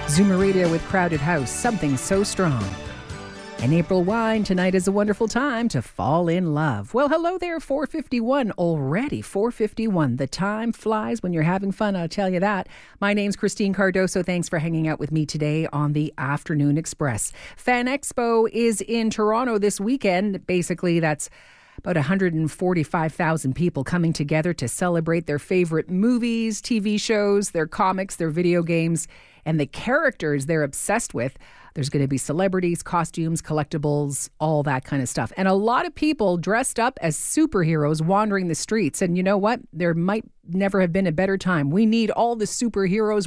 Zoomer Radio with Crowded House, something so strong. And April wine, tonight is a wonderful time to fall in love. Well, hello there, 4:51 already, 4:51. The time flies when you're having fun, I'll tell you that. My name's Christine Cardoso. Thanks for hanging out with me today on the Afternoon Express. Fan Expo is in Toronto this weekend. Basically, that's about 145,000 people coming together to celebrate their favorite movies, TV shows, their comics, their video games, and the characters they're obsessed with. There's going to be celebrities, costumes, collectibles, all that kind of stuff. And a lot of people dressed up as superheroes wandering the streets. And you know what? There might never have been a better time. We need all the superheroes